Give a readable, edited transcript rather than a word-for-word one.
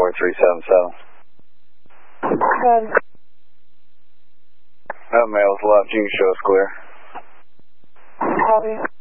4377. Good. Mail's left. You can show us clear. Copy.